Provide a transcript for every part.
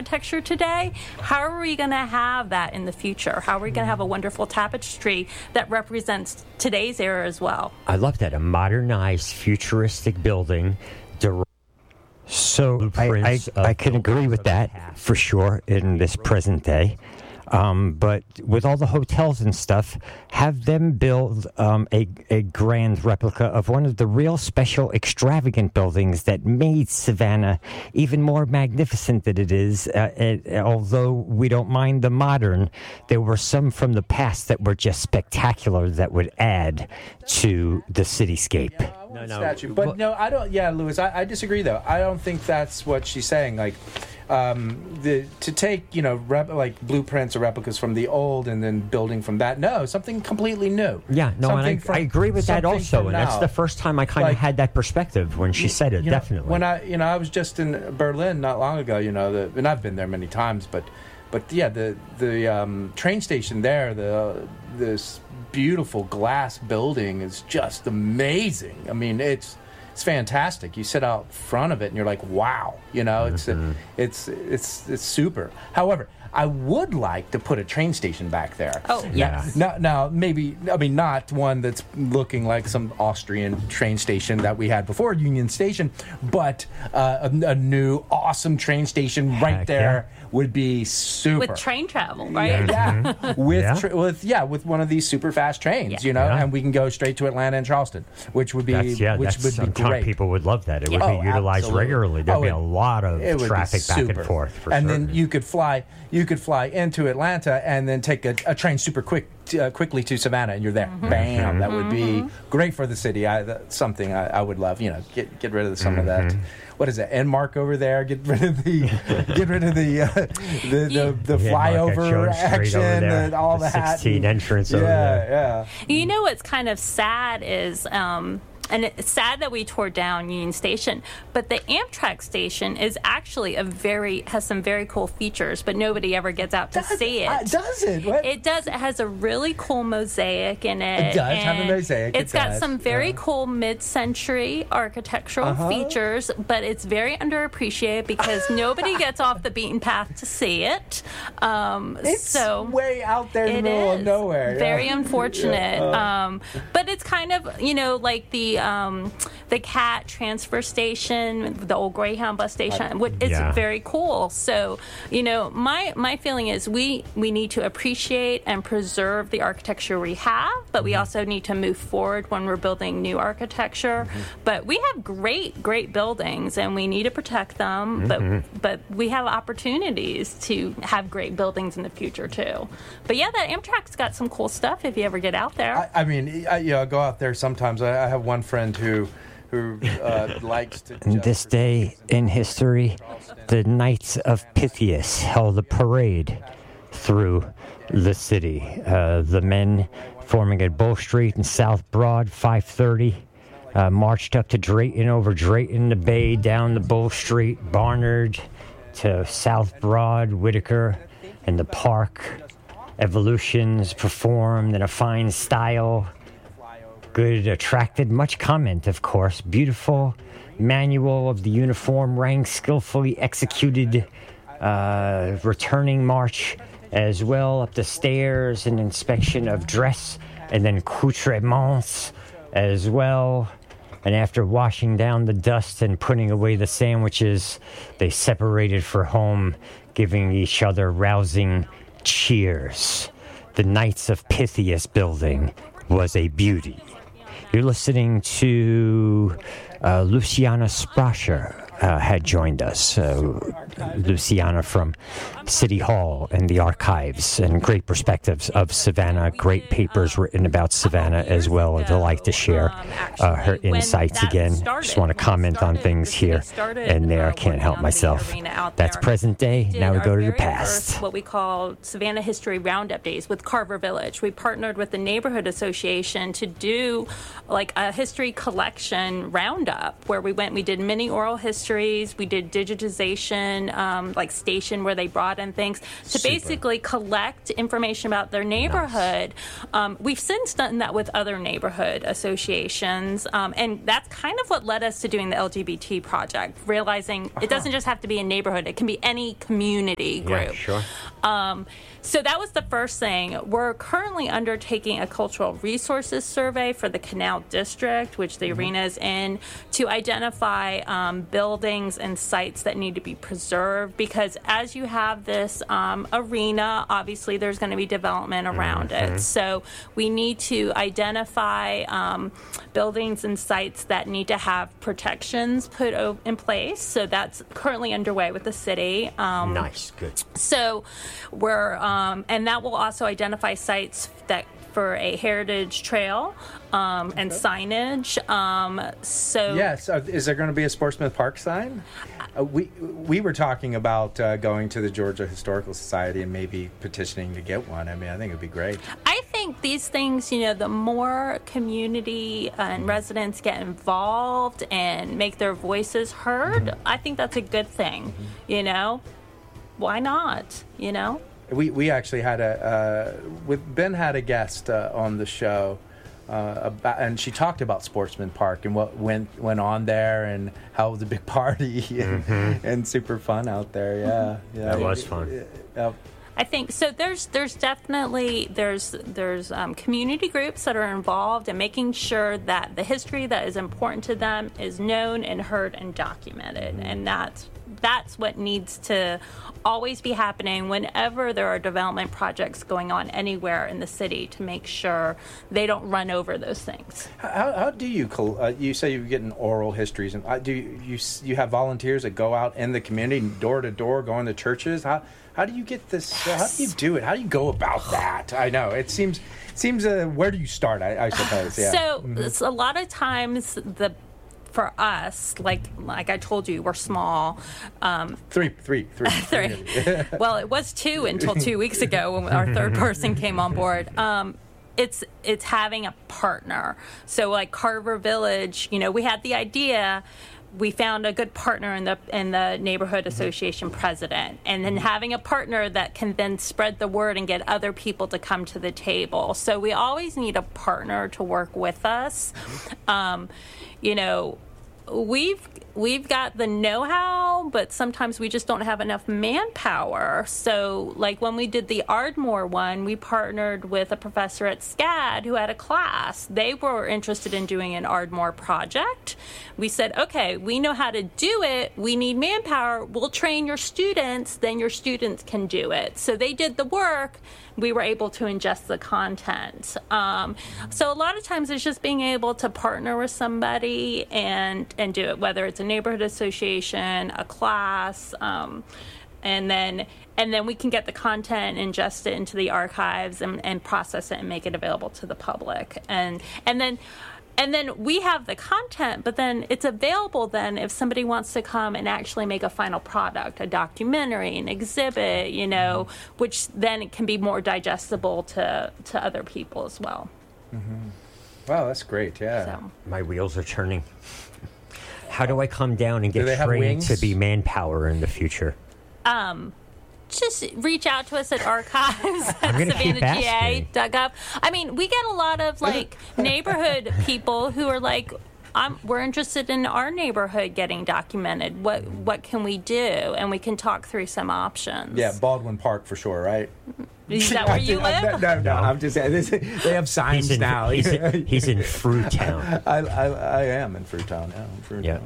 architecture today, how are we going to have that in the future? How are we going to have a wonderful tapestry that represents today's era as well? I love that. A modernized, futuristic building. So I can agree with that for sure in this present day. But with all the hotels and stuff, have them build a grand replica of one of the real special extravagant buildings that made Savannah even more magnificent than it is. Although we don't mind the modern, there were some from the past that were just spectacular that would add to the cityscape. Statue. But no, I don't. Yeah, Louis, I disagree though. I don't think that's what she's saying. Like, to take like blueprints or replicas from the old and then building from that. No, something completely new. Yeah, no, and I agree with that also. And that's the first time I kind of had that perspective when she said it. Definitely. When I was just in Berlin not long ago. And I've been there many times, but yeah, the train station there, this beautiful glass building is just amazing. I mean, it's fantastic. You sit out front of it and you're like, wow, it's super. However, I would like to put a train station back there. Oh, yes. Now, maybe, not one that's looking like some Austrian train station that we had before Union Station, but a new awesome train station right there would be super. With train travel, right? Yeah. With one of these super fast trains, and we can go straight to Atlanta and Charleston, which would be great. People would love that. It would be utilized regularly. There'd be a lot of traffic back and forth for and sure. Then you could fly into Atlanta and then take a train super quickly to Savannah, and you're there. Mm-hmm. Bam! That would be great for the city. Something I would love. Get rid of some of that. What is it? Enmark over there. Get rid of the flyover action and all the that. 16 entrance over there. Yeah. You know what's kind of sad is. And it's sad that we tore down Union Station, but the Amtrak station is actually has some very cool features, but nobody ever gets out to see it. Does it? What? It does. It has a really cool mosaic in it. It does have a mosaic. It's got some very cool mid-century architectural features, but it's very underappreciated because nobody gets off the beaten path to see it. It's way out there in the middle of nowhere. Very unfortunate. But it's kind of, like the CAT transfer station, the old Greyhound bus station. It's very cool. So, my feeling is we need to appreciate and preserve the architecture we have, but we also need to move forward when we're building new architecture. But we have great buildings, and we need to protect them. But we have opportunities to have great buildings in the future too. But yeah, that Amtrak's got some cool stuff if you ever get out there. I go out there sometimes. I have one friend who likes to. This day in history, the Knights of Pythias held a parade through the city. The men forming at Bull Street and South Broad, 5:30, marched up to Drayton, over Drayton, the Bay, down to Bull Street, Barnard, to South Broad, Whitaker, and the Park. Evolutions performed in a fine style. Good, attracted much comment, of course. Beautiful manual of the uniform ranks, skillfully executed returning march as well, up the stairs, an inspection of dress and then accoutrements as well. And after washing down the dust and putting away the sandwiches, they separated for home, giving each other rousing cheers. The Knights of Pythias building was a beauty. You're listening to Luciana Sprasher had joined us. Luciana from City Hall and the archives, and great perspectives of Savannah, great papers written about Savannah as well. I'd like to share her insights again. Just want to comment on things here and there. I can't help myself. That's present day. Now we go to the past. What we call Savannah History Roundup Days with Carver Village. We partnered with the Neighborhood Association to do like a history collection roundup where we did mini oral history groceries. We did digitization, like station where they brought in things to basically collect information about their neighborhood. Nice. We've since done that with other neighborhood associations, and that's kind of what led us to doing the LGBT project, realizing it doesn't just have to be a neighborhood, it can be any community group. Yeah, sure. So that was the first thing. We're currently undertaking a cultural resources survey for the Canal District, which the arena is in, to identify buildings and sites that need to be preserved, because as you have this arena, obviously there's going to be development around it. So we need to identify buildings and sites that need to have protections put in place. So that's currently underway with the city. Nice, good. So we're and that will also identify sites that for a heritage trail and signage. So yes, is there going to be a Sportsmith Park sign? We were talking about going to the Georgia Historical Society and maybe petitioning to get one. I mean, I think it'd be great. I think these things, the more community and residents get involved and make their voices heard, I think that's a good thing. Why not? We actually had Ben had a guest on the show and she talked about Sportsman Park and what went on there and how it was a big party and super fun out there. Yeah, that was fun. I think so. There's definitely community groups that are involved in making sure that the history that is important to them is known and heard and documented, and that's what needs to always be happening whenever there are development projects going on anywhere in the city, to make sure they don't run over those things. How do you you say you're getting oral histories, and do you have volunteers that go out in the community door to door, going to churches? How do you get this? How do you do it? How do you go about that? I know it seems. Where do you start? I suppose. Yeah. So it's a lot of times for us, like I told you, we're small. Three. Well, it was 2 until 2 weeks ago when our third person came on board. It's having a partner. So like Carver Village, we had the idea. We found a good partner in the neighborhood association president, and then having a partner that can then spread the word and get other people to come to the table. So we always need a partner to work with us. We've got the know-how, but sometimes we just don't have enough manpower. So, like when we did the Ardmore one, we partnered with a professor at SCAD who had a class. They were interested in doing an Ardmore project. We said, okay, we know how to do it. We need manpower. We'll train your students. Then your students can do it. So they did the work. We were able to ingest the content. So a lot of times it's just being able to partner with somebody and do it, whether it's a neighborhood association, a class, and then we can get the content, ingest it into the archives, and process it and make it available to the public. And then we have the content, but then it's available then if somebody wants to come and actually make a final product, a documentary, an exhibit, which then it can be more digestible to other people as well. Mm-hmm. Wow, that's great, yeah. So. My wheels are turning. How do I come down and get trained to be manpower in the future? Just reach out to us at archives@savannahga.gov. I mean, we get a lot of neighborhood people who are like, we're interested in our neighborhood getting documented. What can we do? And we can talk through some options. Yeah, Baldwin Park for sure, right? Is that where you live? No. I'm just saying. They have signs now. He's in Fruitown. I am in Fruitown. Yeah,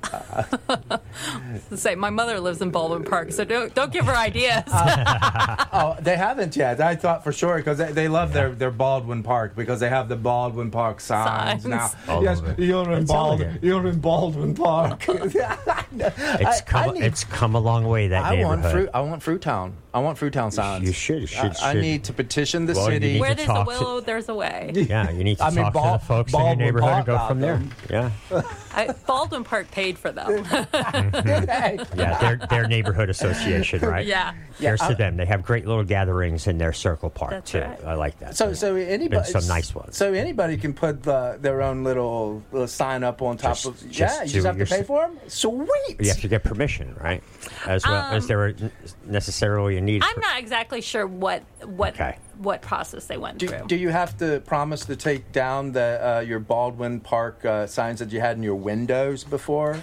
Say, my mother lives in Baldwin Park, so don't give her ideas. They haven't yet. I thought for sure because they love their Baldwin Park because they have the Baldwin Park signs now. Yes, you're in Baldwin Park. It's come a long way, that neighborhood. I want Fruitown. I want Fruitown signs. You should. I need to petition the city. Where there's a will, there's a way. Yeah, you need to talk to the folks in your neighborhood and go from there. Yeah. Baldwin Park paid for them. Yeah, their neighborhood association, right? Yeah. Here's to them. They have great little gatherings in their circle park, That's too. right. I like that. So anybody, some nice ones. So anybody can put their own little sign up on top of. You just have to pay for them. Sweet. You have to get permission, right? As well as there were necessarily a need. I'm not exactly sure what process they went through. Do you have to promise to take down your Baldwin Park signs that you had in your windows before?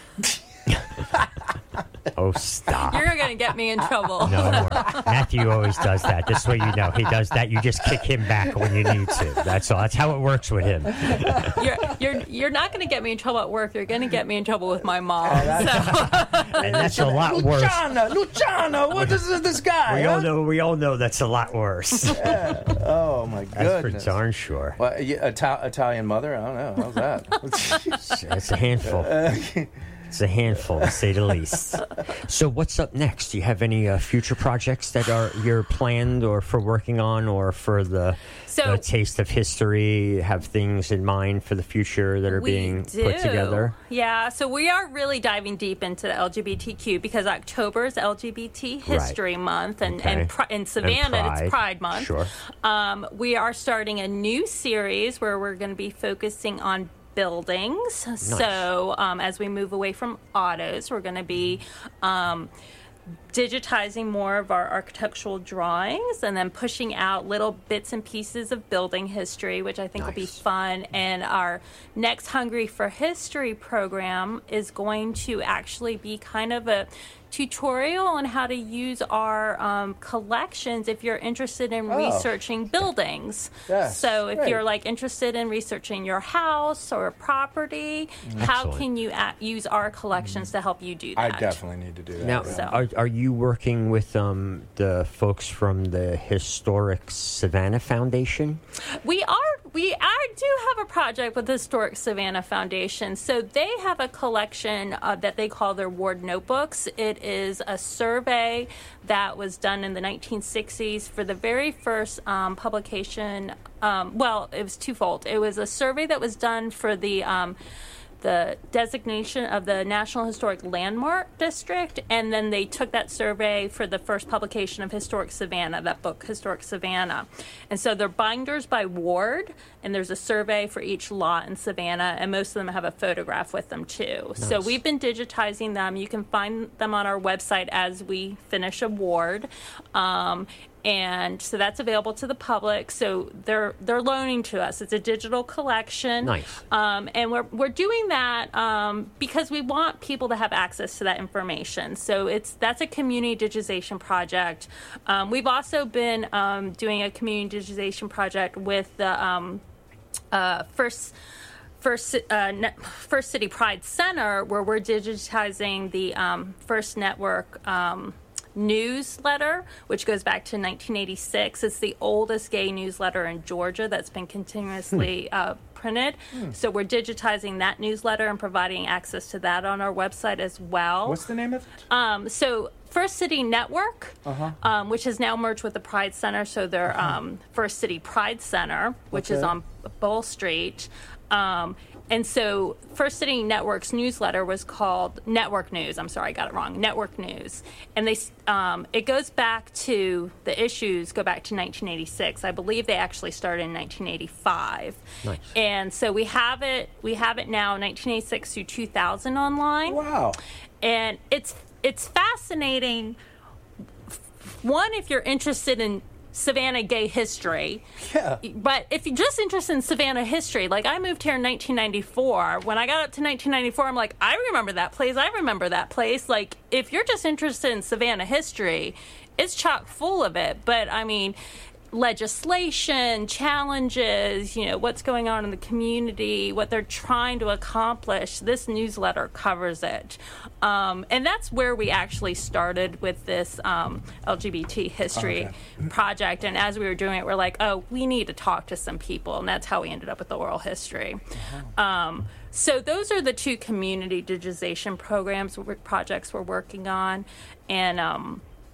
Oh, stop. You're going to get me in trouble. No, Matthew always does that. Just so you know, he does that. You just kick him back when you need to. That's all. That's how it works with him. You're not going to get me in trouble at work. You're going to get me in trouble with my mom. And that's a lot worse. Luciana, what is this guy? We all know that's a lot worse. Yeah. Oh my goodness. That's for darn sure. Well, Italian mother? I don't know. How's that? It's a handful. It's a handful, to say the least. So what's up next? Do you have any future projects that you're planned or for working on, or for the Taste of History? Have things in mind for the future that are being put together? Yeah, so we are really diving deep into the LGBTQ because October is LGBT History Month, and in Savannah it's Pride Month. Sure. We are starting a new series where we're going to be focusing on buildings. Nice. So as we move away from autos, we're going to be digitizing more of our architectural drawings and then pushing out little bits and pieces of building history, which I think will be fun. And our next Hungry for History program is going to actually be kind of a tutorial on how to use our collections if you're interested in researching buildings. Yes, so if you're interested in researching your house or property, how can you use our collections to help you do that? I definitely need to do that. Now, are you working with the folks from the Historic Savannah Foundation? We are. I do have a project with the Historic Savannah Foundation. So they have a collection that they call their Ward Notebooks. It is a survey that was done in the 1960s for the very first publication. Well, it was twofold. It was a survey that was done for the designation of the National Historic Landmark District, and then they took that survey for the first publication of Historic Savannah, that book, Historic Savannah. And so they're binders by ward, and there's a survey for each lot in Savannah, and most of them have a photograph with them too. Nice. So we've been digitizing them. You can find them on our website as we finish a ward. And so that's available to the public. So they're loaning to us. It's a digital collection. Nice. And we're doing that because we want people to have access to that information. So that's a community digitization project. We've also been doing a community digitization project with the First City Pride Center, where we're digitizing the First Network newsletter, which goes back to 1986. It's the oldest gay newsletter in Georgia that's been continuously printed. So we're digitizing that newsletter and providing access to that on our website as well. What's the name of it? So First City Network, which has now merged with the Pride Center. So they're First City Pride Center, which is on Bull Street. And so First City Network's newsletter was called Network News. I'm sorry, I got it wrong. Network News. And it goes back to, the issues go back to 1986. I believe they actually started in 1985. Nice. And so we have it now 1986 through 2000 online. Wow. And it's fascinating. One, if you're interested in Savannah gay history. Yeah. But if you're just interested in Savannah history, like I moved here in 1994. When I got up to 1994, I'm like, I remember that place. Like, if you're just interested in Savannah history, it's chock full of it. But I mean, legislation, challenges, what's going on in the community, what they're trying to accomplish, this newsletter covers it. And that's where we actually started with this LGBT history project. And as we were doing it, we're like, we need to talk to some people. And that's how we ended up with the oral history. So those are the two community digitization projects we're working on. And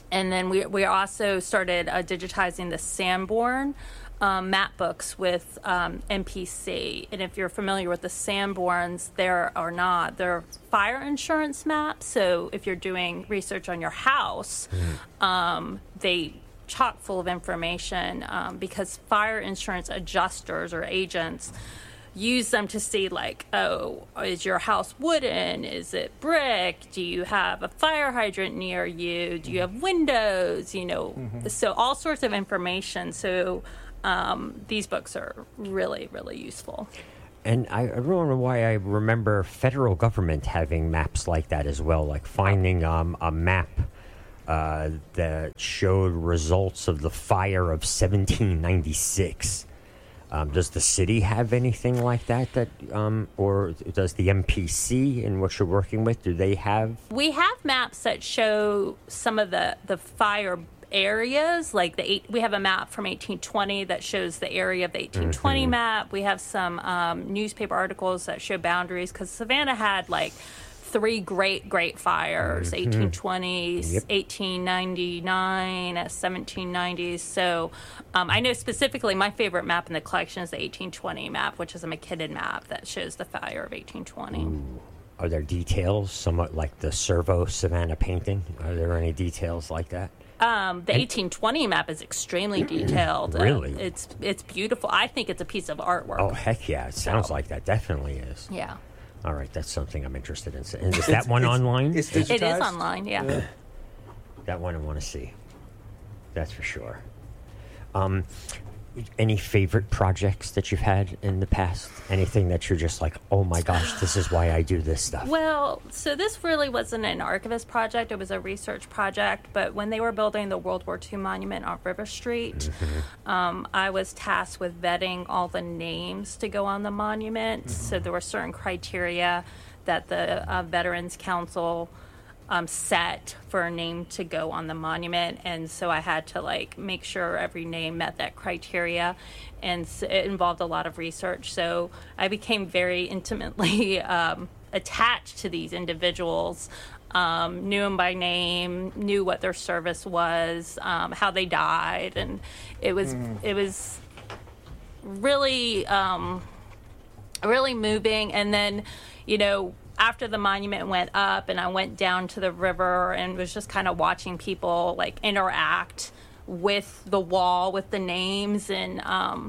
And then we also started digitizing the Sanborn map books with MPC. And if you're familiar with the Sanborns, they're fire insurance maps. So if you're doing research on your house, they chock full of information because fire insurance adjusters or agents use them to see, like, oh, is your house wooden? Is it brick? Do you have a fire hydrant near you? Do you have windows? So all sorts of information. So these books are really, really useful. And I don't know why I remember federal government having maps like that as well, like finding a map that showed results of the fire of 1796. Does the city have anything like that, or does the MPC in what you're working with, do they have? We have maps that show some of the fire areas, like we have a map from 1820 that shows the area of the 1820 map. We have some newspaper articles that show boundaries, because Savannah had like 3 great fires, 1820s, 1899, 1790s. So I know specifically my favorite map in the collection is the 1820 map, which is a McKinnon map that shows the fire of 1820. Ooh. Are there details, somewhat like the Servo Savannah painting? Are there any details like that? The 1820 map is extremely detailed. Really? It's beautiful. I think it's a piece of artwork. Oh, heck yeah. It sounds like that. Definitely is. Yeah. All right, that's something I'm interested in. And is that one online? It's digitized? It is online, yeah. That one I want to see. That's for sure. Any favorite projects that you've had in the past? Anything that you're just like, oh my gosh, this is why I do this stuff? Well, so this really wasn't an archivist project. It was a research project. But when they were building the World War II monument on River Street, I was tasked with vetting all the names to go on the monument. So there were certain criteria that the Veterans Council set for a name to go on the monument, and so I had to make sure every name met that criteria, and it involved a lot of research. So I became very intimately attached to these individuals, knew them by name, knew what their service was, how they died, and it was really really moving. And then after the monument went up and I went down to the river and was just kind of watching people interact with the wall, with the names, and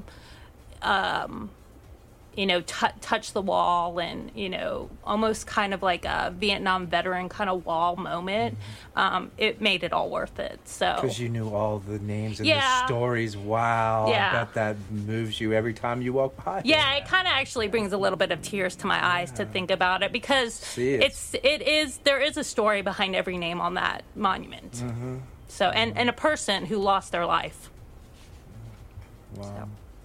touch the wall, and almost kind of like a Vietnam veteran kind of wall moment. It made it all worth it. So because you knew all the names and the stories. Wow. Yeah. I bet that moves you every time you walk by. Yeah, it kind of actually brings a little bit of tears to my eyes to think about it, because there is a story behind every name on that monument. So and a person who lost their life. Wow.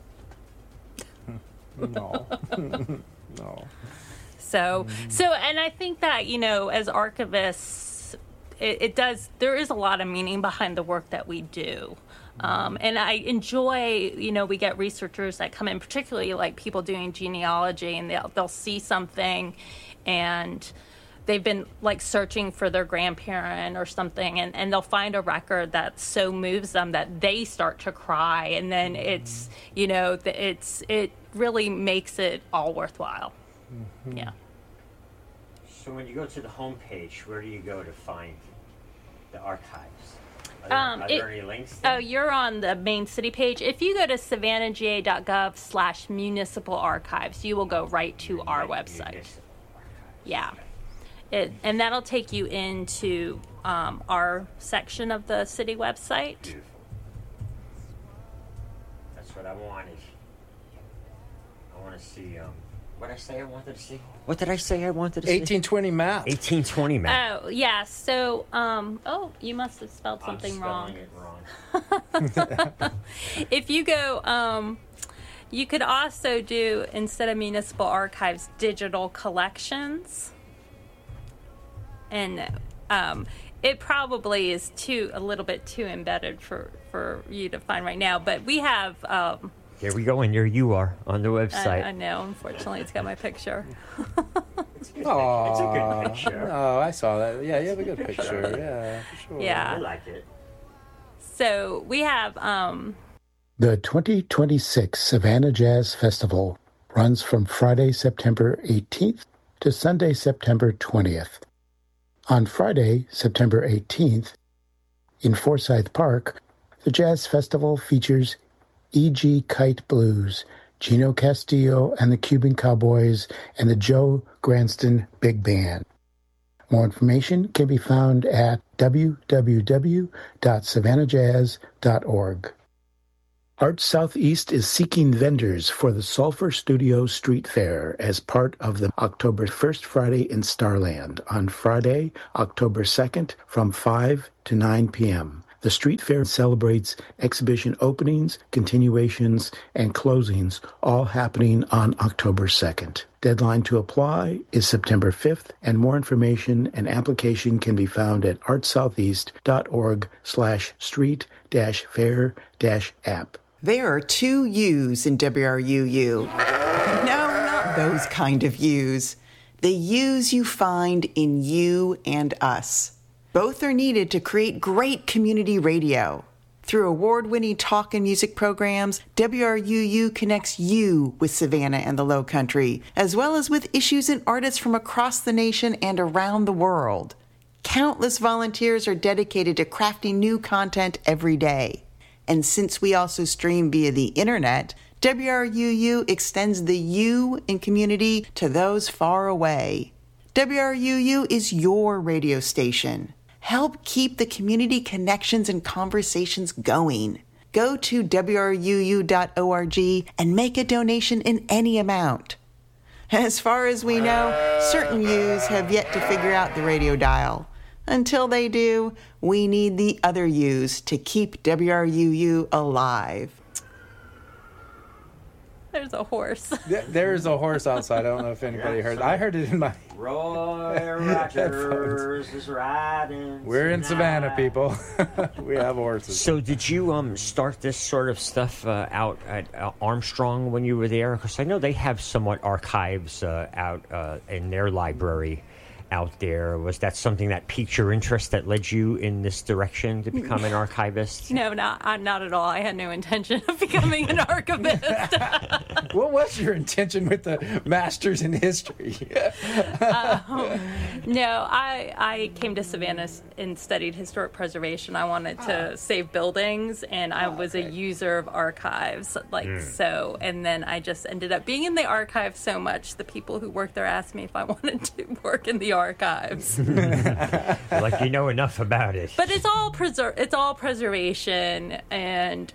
No. No. So, and I think that, as archivists, there is a lot of meaning behind the work that we do. And I enjoy, we get researchers that come in, particularly like people doing genealogy, and they'll see something and they've been searching for their grandparent or something, and they'll find a record that so moves them that they start to cry, and then it really makes it all worthwhile. Yeah. So when you go to the homepage, where do you go to find the archives? Are there any links there? Oh, you're on the main city page. If you go to savannahga.gov/municipal archives, you will go right to our website. Yeah. And that'll take you into our section of the city website. Beautiful. That's what I wanted. I want to see, what did I say I wanted to see? What did I say I wanted to see? 1820 map. 1820 map. Oh, yeah. So, you must have spelled something wrong. I'm spelling it wrong. If you go, you could also do, instead of municipal archives, digital collections. And it probably is a little bit too embedded for you to find right now. But we have... There we go, and there you are on the website. I know. Unfortunately, it's got my picture. It's a good picture. Oh, I saw that. Yeah, you have a good picture. Yeah, for sure. Yeah. I like it. So we have The 2026 Savannah Jazz Festival runs from Friday, September 18th to Sunday, September 20th. On Friday, September 18th, in Forsyth Park, the Jazz Festival features E.G. Kite Blues, Gino Castillo and the Cuban Cowboys, and the Joe Granston Big Band. More information can be found at www.savannahjazz.org. Arts Southeast is seeking vendors for the Sulphur Studio Street Fair as part of the October 1st Friday in Starland on Friday, October 2nd from 5 to 9 p.m. The street fair celebrates exhibition openings, continuations, and closings, all happening on October 2nd. Deadline to apply is September 5th, and more information and application can be found at artsoutheast.org/street-fair-app. There are 2 U's in WRUU. No, not those kind of U's. The U's you find in you and us. Both are needed to create great community radio. Through award-winning talk and music programs, WRUU connects you with Savannah and the Lowcountry, as well as with issues and artists from across the nation and around the world. Countless volunteers are dedicated to crafting new content every day. And since we also stream via the internet, WRUU extends the you in community to those far away. WRUU is your radio station. Help keep the community connections and conversations going. Go to WRUU.org and make a donation in any amount. As far as we know, certain U's have yet to figure out the radio dial. Until they do, we need the other U's to keep WRUU alive. There's a horse. There's a horse outside. I don't know if anybody heard. I heard it in my... Roy Rogers is riding. We're in Savannah, people. We have horses. So did you start this sort of stuff out at Armstrong when you were there? Because I know they have somewhat archives out in their library out there. Was that something that piqued your interest that led you in this direction to become an archivist? No, not at all. I had no intention of becoming an archivist. What was your intention with the master's in history? No, I came to Savannah and studied historic preservation. I wanted to save buildings, and I was a user of archives, so. And then I just ended up being in the archives so much. The people who worked there asked me if I wanted to work in the archives. Like you know enough about it. But it's all preservation, and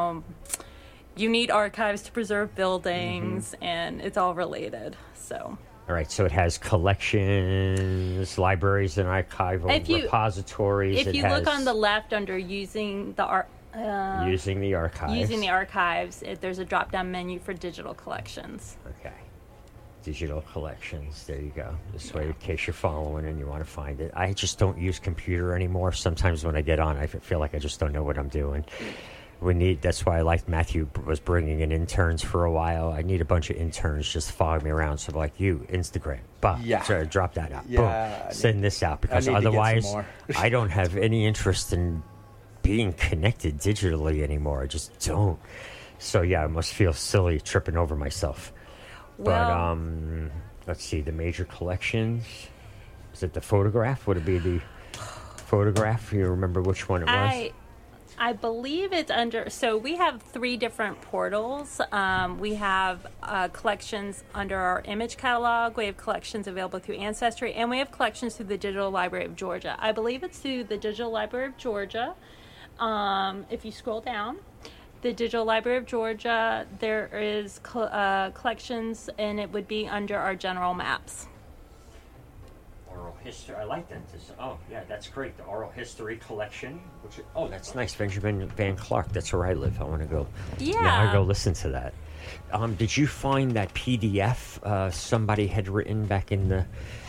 you need archives to preserve buildings, and it's all related. So. All right, so it has collections, libraries, and archival repositories. If you look on the left under using the archives. Using the archives, there's a drop-down menu for digital collections. Okay. Digital collections. There you go. This way, in case you're following and you want to find it. I just don't use computer anymore. Sometimes when I get on, I feel like I just don't know what I'm doing. That's why I liked Matthew was bringing in interns for a while. I need a bunch of interns just following me around. So like you, Instagram, so drop that out. Boom, send this out, because otherwise I don't have any interest in being connected digitally anymore. I just don't. So yeah, I must feel silly tripping over myself. But let's see, the major collections. Is it the photograph? Would it be the photograph? You remember which one it was? I believe it's under, so we have 3 different portals. We have collections under our image catalog. We have collections available through Ancestry, and we have collections through the Digital Library of Georgia. I believe it's through the Digital Library of Georgia. If you scroll down, the Digital Library of Georgia, there is collections, and it would be under our general maps. Oral history. I like that. Oh, yeah, that's great. The oral history collection. That's nice. Benjamin Van Clark. That's where I live. I want to go. Yeah. Now I go listen to that. Did you find that PDF somebody had written back in the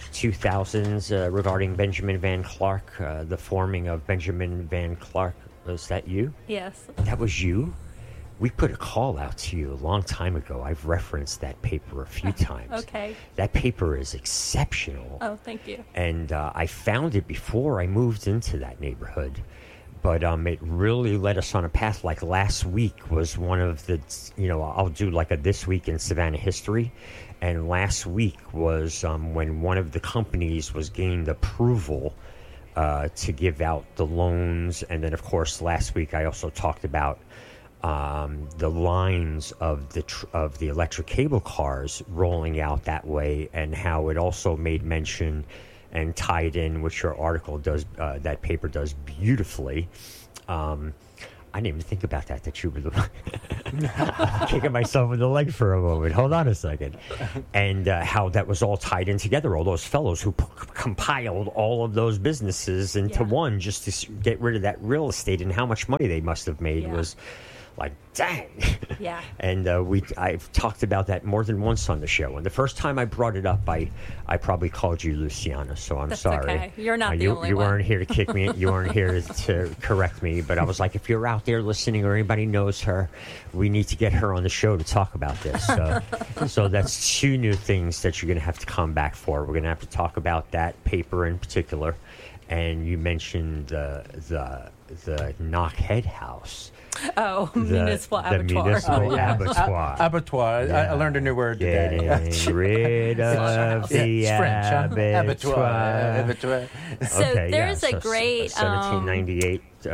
2000s regarding Benjamin Van Clark, the forming of Benjamin Van Clark? Was that you? Yes. That was you? We put a call out to you a long time ago. I've referenced that paper a few times. Okay. That paper is exceptional. Oh, thank you. And I found it before I moved into that neighborhood. but it really led us on a path. Like last week was one of the, I'll do like a This Week in Savannah History. And last week was when one of the companies was gained approval to give out the loans. And then, of course, last week I also talked about the lines of the electric cable cars rolling out that way, and how it also made mention and tied in, which your article does, that paper does beautifully. I didn't even think about that you were the one kicking myself in the leg for a moment. Hold on a second. And how that was all tied in together, all those fellows who compiled all of those businesses into one just to get rid of that real estate, and how much money they must have made was like, dang. Yeah. And I've talked about that more than once on the show. And the first time I brought it up, I probably called you Luciana, so I'm sorry. Okay. You're not the only you one. weren't here to kick me. You weren't here to correct me. But I was like, if you're out there listening or anybody knows her, we need to get her on the show to talk about this. So that's 2 new things that you're going to have to come back for. We're going to have to talk about that paper in particular. And you mentioned the Knockhead House. Oh, municipal abattoir. The municipal abattoir. Abattoir. Yeah. I learned a new word today. Getting rid of the French, huh? Abattoir. So there's a great 1798 through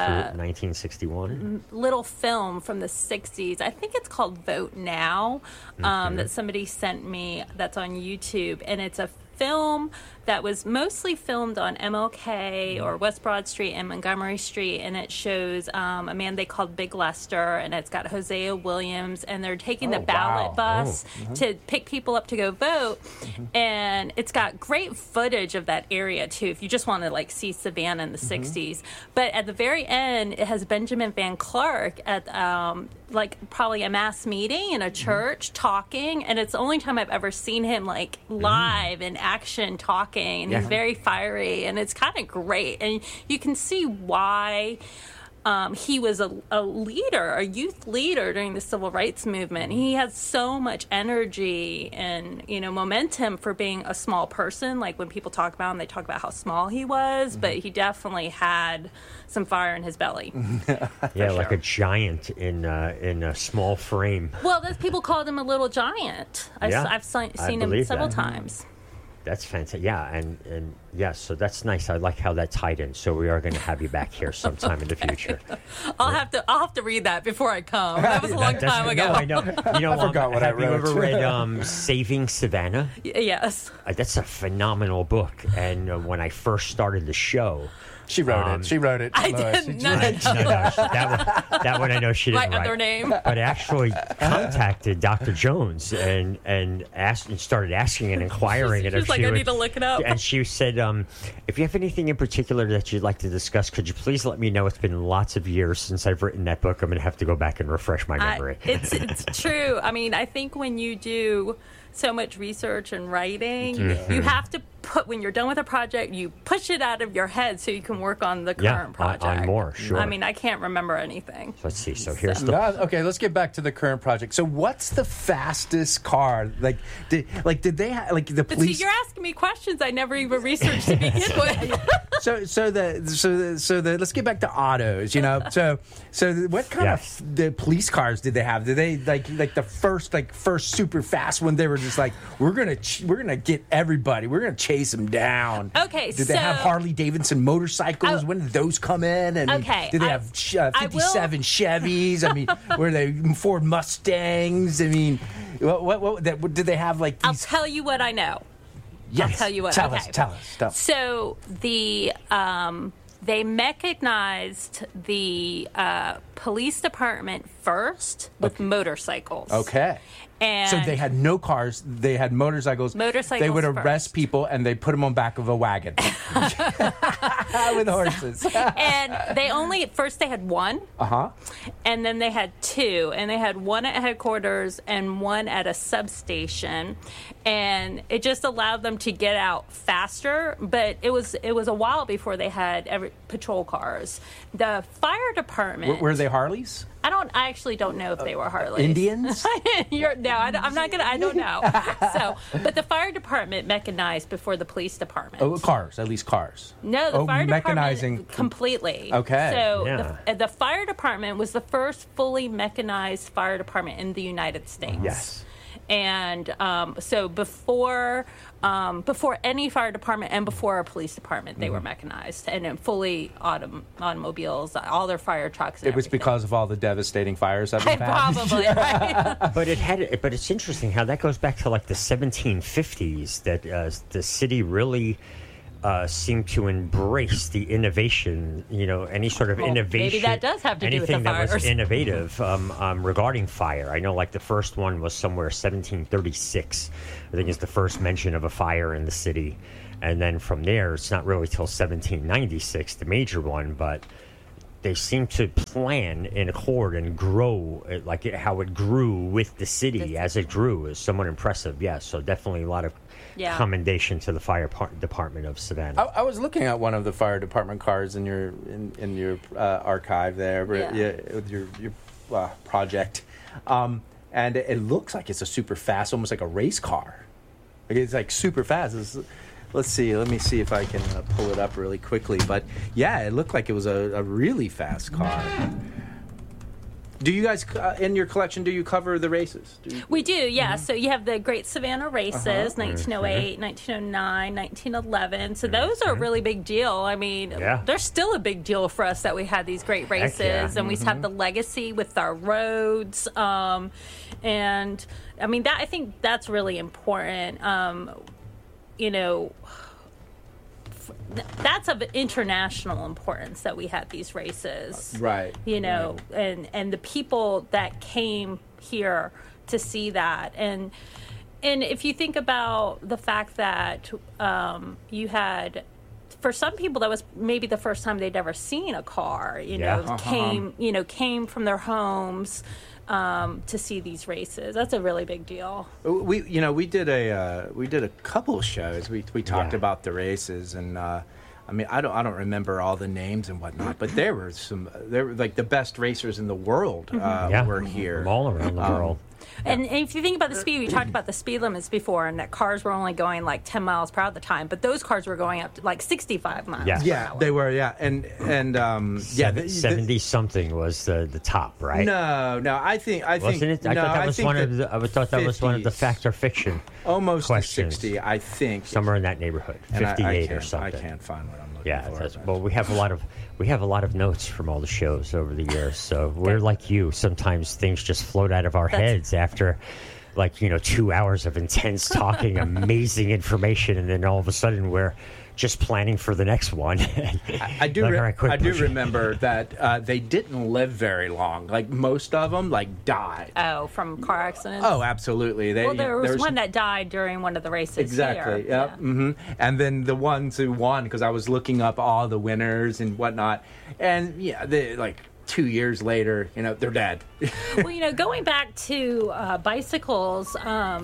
1961 little film from the 60s. I think it's called Vote Now, that somebody sent me, that's on YouTube, and it's a film that was mostly filmed on MLK or West Broad Street and Montgomery Street, and it shows a man they called Big Lester, and it's got Hosea Williams, and they're taking the ballot bus to pick people up to go vote, and it's got great footage of that area too, if you just want to like see Savannah in the 60s. But at the very end, it has Benjamin Van Clark at like probably a mass meeting in a church talking, and it's the only time I've ever seen him like live in action talking, and he's very fiery, and it's kind of great, and you can see why he was a leader, a youth leader during the civil rights movement. He has so much energy and momentum for being a small person. Like when people talk about him, they talk about how small he was, but he definitely had some fire in his belly. Like a giant in a small frame. Well, people called him a little giant. I've seen him several times. That's fantastic. Yeah, and yes, so that's nice. I like how that tied in. So we are going to have you back here sometime in the future. I'll have to read that before I come. That was a long time ago. No, I know. I forgot what I wrote. Have you ever read Saving Savannah? Yes. That's a phenomenal book. And when I first started the show, she wrote it. I didn't. No. That one I know she didn't write. Under name. But I actually contacted Dr. Jones and asked and started asking and inquiring. She's like, I need to look it up. And she said, if you have anything in particular that you'd like to discuss, could you please let me know? It's been lots of years since I've written that book. I'm going to have to go back and refresh my memory. It's true. I mean, I think when you do so much research and writing, you have to when you're done with a project, you push it out of your head so you can work on the current project. On more, sure. I mean, I can't remember anything. Let's see. So here's okay, let's get back to the current project. So what's the fastest car? Did they have the police? See, you're asking me questions I never even researched to begin with. So let's get back to autos. So what kind of the police cars did they have? Did they like the first super fast one? They were just like, we're gonna get everybody. We're gonna chase them down. Okay. Did they have Harley Davidson motorcycles? When did those come in? And did they have 57 Chevys? I mean, were they Ford Mustangs? I mean, what did they have like? I'll tell you what I know. Yes. I'll tell you what. Tell us. So they mechanized the police department first with motorcycles. Okay. And so they had no cars. They had motorcycles. They would arrest people and they put them on back of a wagon with horses. And they had one. And then they had two. And they had one at headquarters and one at a substation. And it just allowed them to get out faster. But it was a while before they had patrol cars. The fire department. Were they Harleys? I actually don't know if they were Harleys. Indians? I don't know. But the fire department mechanized before the police department. Oh, cars, at least cars. No, the fire mechanizing completely. Okay. So the fire department was the first fully mechanized fire department in the United States. Yes. And so before any fire department and before our police department, they were mechanized and in fully automobiles, all their fire trucks. It was because of all the devastating fires that we've had. Probably, right? But it's interesting how that goes back to like the 1750s that the city really seemed to embrace the innovation, any sort of innovation. Maybe that does have to do with the anything that fires. was innovative regarding fire. I know like the first one was somewhere 1736, I think is the first mention of a fire in the city. And then from there, it's not really till 1796, the major one, but they seem to plan and accord and grow how it grew with the city as it grew is somewhat impressive. Yeah, so definitely a lot of commendation to the fire department of Savannah. I was looking at one of the fire department cars in your archive there, with your project, and it looks like it's a super fast, almost like a race car. It's like super fast. Let's me see if I can pull it up really quickly. But yeah, it looked like it was a really fast car. Do you guys, in your collection, do you cover the races? We do, yeah. So you have the Great Savannah Races, 1908, 1909, 1911. So those are a really big deal. I mean, they're still a big deal for us that we had these great races. And we have the legacy with our roads. And, I mean, I think that's really important. That's of international importance that we had these races, right? And the people that came here to see that, and if you think about the fact that you had, for some people, that was maybe the first time they'd ever seen a car. Came from their homes. To see these races, that's a really big deal. We did a couple of shows. We talked about the races, and I mean, I don't remember all the names and whatnot, but there were like the best racers in the world were here, from all around the world. And if you think about the speed, we talked about the speed limits before, and that cars were only going like 10 miles per hour at the time, but those cars were going up to like 65 miles per hour. They were, and 70 something was the top, right? No, I think wasn't it? I thought that was one of the. I thought that was one of the fact or fiction. Almost questions. 60, I think, somewhere in that neighborhood, 58 or something. I can't find what I'm looking for. Well, we have a lot of notes from all the shows over the years, so we're like you. Sometimes things just float out of our heads after, 2 hours of intense talking, amazing information, and then all of a sudden we're just planning for the next one. I do remember that they didn't live very long. Like most of them, died. Oh, from car accidents? Oh, absolutely. There was one that died during one of the races. Exactly. Here. Yep. Yeah. Mm-hmm. And then the ones who won, because I was looking up all the winners and whatnot, and they 2 years later, they're dead. Well, going back to bicycles,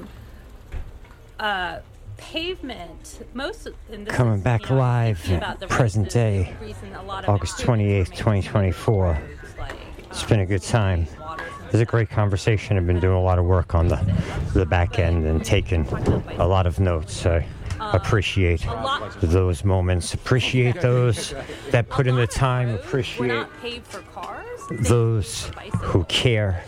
pavement, coming back live, present day, August 28th, 2024. It's been a good time. It's a great conversation. I've been doing a lot of work on the back end and taking a lot of notes. I appreciate those moments. Appreciate those that put in the time. Appreciate those who care.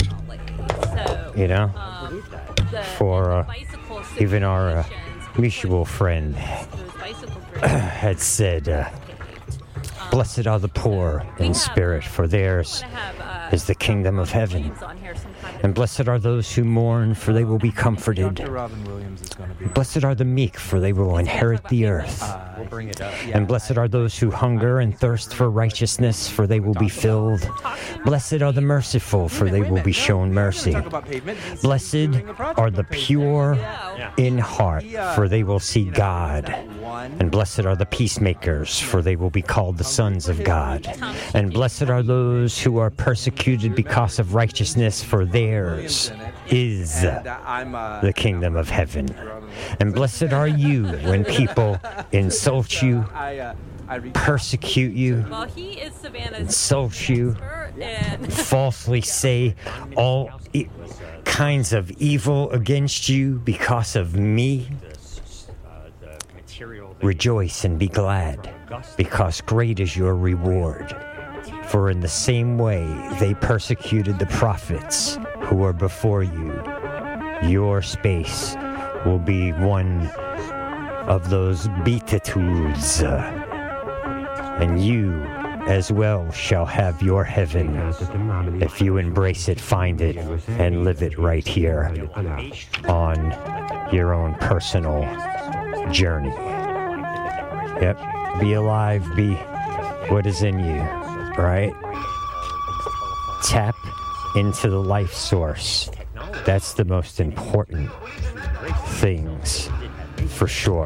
For even our mutual friend had said, blessed are the poor in spirit, for theirs is the kingdom of heaven. And blessed are those who mourn, for they will be comforted. Blessed are the meek, for they will inherit the earth. And blessed are those who hunger and thirst for righteousness, for they will be filled. Blessed are the merciful, for they will be shown mercy. Blessed are the pure in heart, for they will see God. And blessed are the peacemakers, for they will be called the sons of God. And blessed are those who are persecuted because of righteousness, for theirs is the kingdom of heaven. And blessed are you when people insult you, persecute you, insult you, falsely say all kinds of evil against you because of me. Rejoice and be glad, because great is your reward. For in the same way they persecuted the prophets who were before you, your space will be one of those beatitudes, and you as well shall have your heaven if you embrace it, find it, and live it right here on your own personal journey. Yep, be alive, be what is in you, right? Tap into the life source. That's the most important things, for sure.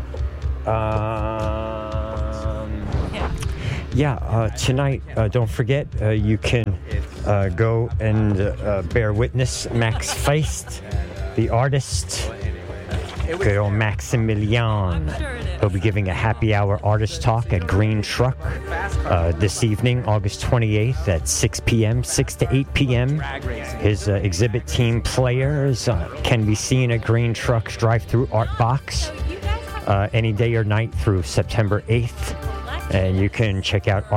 Tonight, don't forget, you can go and bear witness. Max Feist, the artist, good old Maximilian. He'll be giving a happy hour artist talk at Green Truck this evening, August 28th at 6 p.m., 6 to 8 p.m. His exhibit team players can be seen at Green Truck's drive-through art box any day or night through September 8th. And you can check out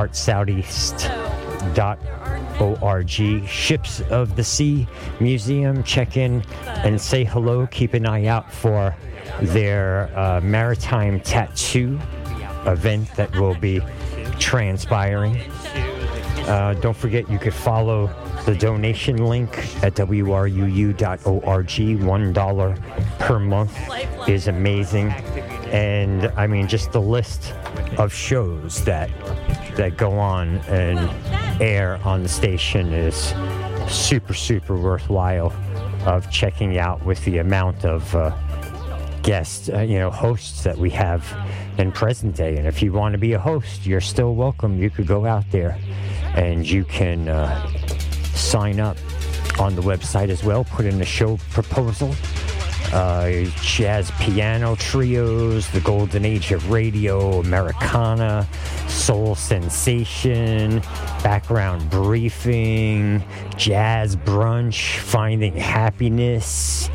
artsoutheast.org. Ships of the Sea Museum. Check in and say hello. Keep an eye out for their maritime tattoo event that will be transpiring. Don't forget, you could follow the donation link at wruu.org. $1 per month is amazing. And I mean, just the list of shows that go on and air on the station is super, super worthwhile of checking out with the amount of guests, hosts that we have in present day. And if you want to be a host, you're still welcome. You could go out there and you can sign up on the website as well, put in a show proposal. Jazz piano trios, the golden age of radio, Americana, soul sensation, background briefing, jazz brunch, finding happiness,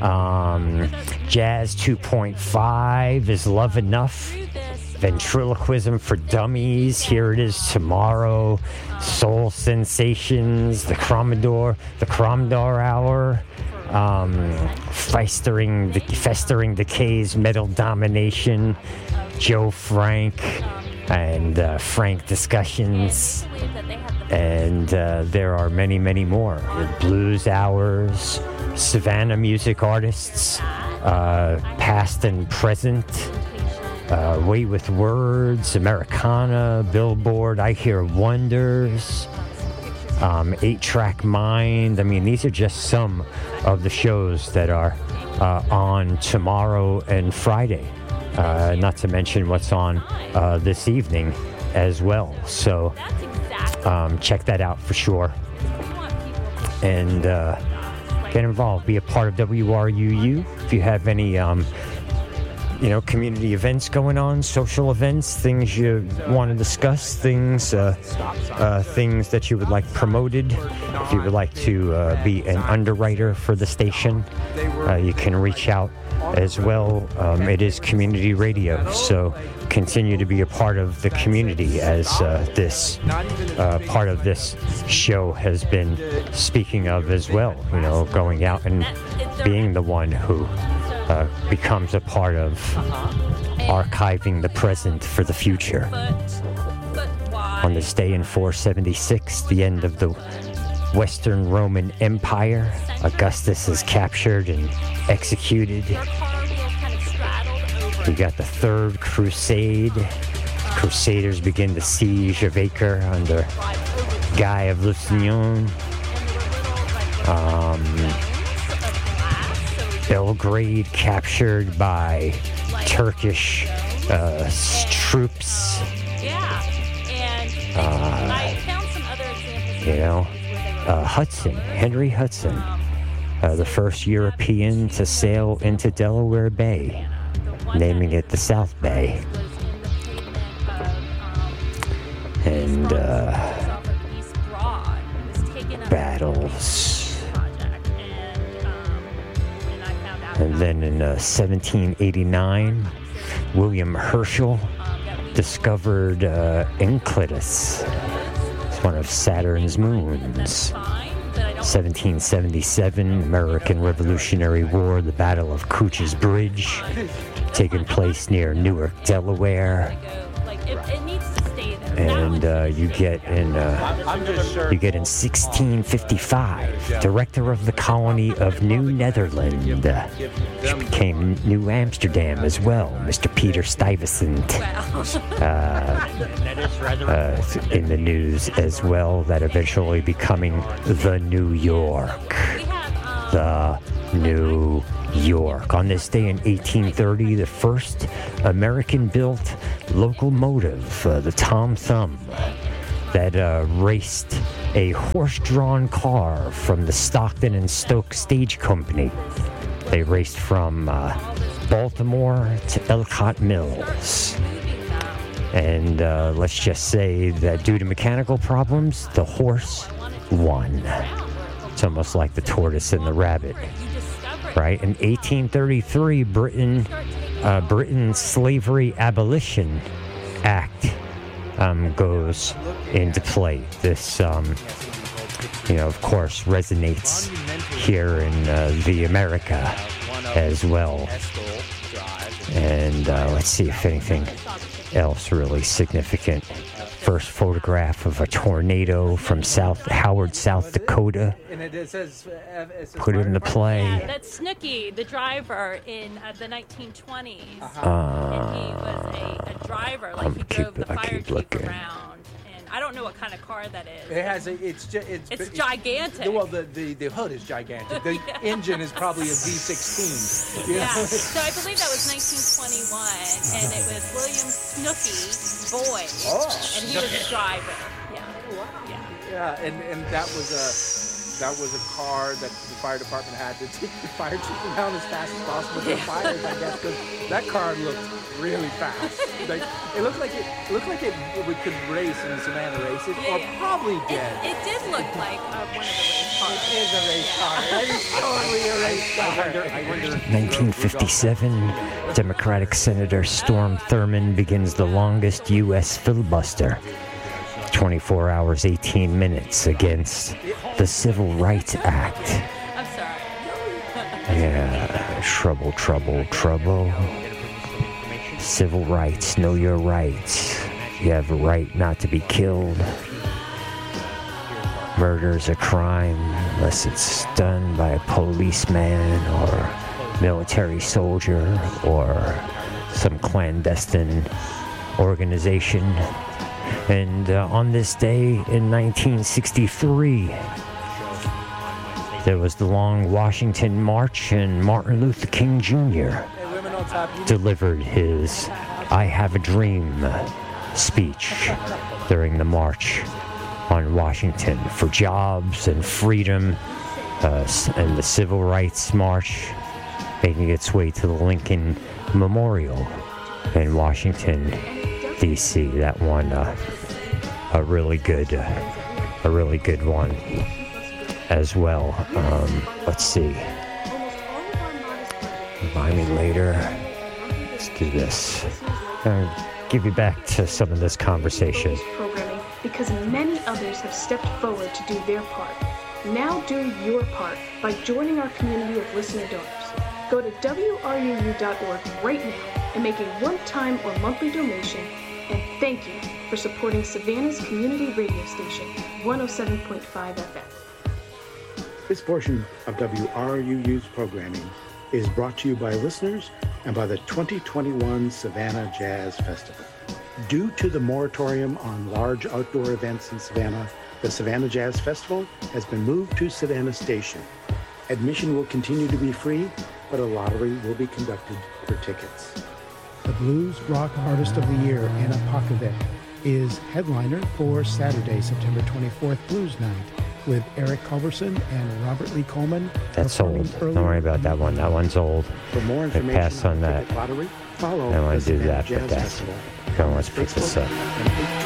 jazz 2.5, is love enough, ventriloquism for dummies, here it is tomorrow, soul sensations, the Cromdor hour, festering decays, metal domination, Joe Frank, and Frank discussions, and there are many, many more. Blues hours, Savannah music artists, past and present, Way with Words, Americana, Billboard, I Hear Wonders, 8-Track Mind. I mean, these are just some of the shows that are on tomorrow and Friday, not to mention what's on this evening as well. So check that out for sure. And get involved, be a part of WRUU. If you have any community events going on, social events, things you want to discuss, things that you would like promoted. If you would like to be an underwriter for the station, you can reach out as well. It is community radio, so continue to be a part of the community as this part of this show has been speaking of as well. Going out and being the one who becomes a part of archiving the present for the future. On this day in 476, the end of the Western Roman Empire, Augustus is captured and executed. We got the Third Crusade. Crusaders begin the siege of Acre under Guy of Lusignan. Belgrade captured by Turkish troops. I found some other examples. Henry Hudson, the first European to sail into Delaware Bay, naming it the South Bay. And battles. And then in 1789, William Herschel discovered Enceladus. It's one of Saturn's moons. 1777, American Revolutionary War, the Battle of Cochise Bridge, taking place near Newark, Delaware. And you get in 1655, director of the colony of New Netherland, which became New Amsterdam as well, Mr. Peter Stuyvesant, in the news as well, that eventually becoming the New York. The New York. On this day in 1830, the first American-built locomotive, the Tom Thumb, that raced a horse-drawn car from the Stockton and Stoke Stage Company. They raced from Baltimore to Ellicott Mills. And let's just say that due to mechanical problems, the horse won. It's almost like the tortoise and the rabbit. Right? In 1833, Britain's Slavery Abolition Act goes into play. This, of course, resonates here in the America as well. And let's see if anything else really significant. First photograph of a tornado from Howard, South Dakota. Put it into play. Yeah, that's Snooky, the driver in the 1920s. And he was a driver, like he drove the fire chief around. And I don't know what kind of car that is. It has it's gigantic. Well, the hood is gigantic. The engine is probably a V16. Yeah. So I believe that was 1921, and it was William Snooky Boyd, and he was the driver. Yeah. Yeah, and that was a car that the fire department had to take the fire chief around as fast as possible to fires, I guess, because that car looked really fast. Like it looked like it could race in the Savannah race, or probably did. It did look like one of the race cars. It is a race car. It is totally a race car. I wonder. 1957, Democratic Senator Storm Thurmond begins the longest U.S. filibuster. 24 hours, 18 minutes against the Civil Rights Act. I'm sorry. Yeah, trouble. Civil rights, know your rights. You have a right not to be killed. Murder's a crime unless it's done by a policeman or military soldier or some clandestine organization. And on this day in 1963, there was the long Washington March, and Martin Luther King Jr. delivered his I Have a Dream speech during the March on Washington for jobs and freedom, and the Civil Rights March making its way to the Lincoln Memorial in Washington, D.C. That one, a really good one as well. Let's see. Remind me later. Let's do this. I'll give you back to some of this conversation. Programming because many others have stepped forward to do their part. Now do your part by joining our community of listener donors. Go to WRUU.org right now and make a one-time or monthly donation. And thank you for supporting Savannah's community radio station, 107.5 FM. This portion of WRUU's programming is brought to you by listeners and by the 2021 Savannah Jazz Festival. Due to the moratorium on large outdoor events in Savannah, the Savannah Jazz Festival has been moved to Savannah Station. Admission will continue to be free, but a lottery will be conducted for tickets. The Blues Rock Artist of the Year, Anna Pakovic, is headliner for Saturday, September 24th Blues Night with Eric Culberson and Robert Lee Coleman. That's old. Don't worry about that one. That one's old. For more information pass on that. Lottery, follow I want to do that, Jazz but that's... Festival. Come on, let's pick this up.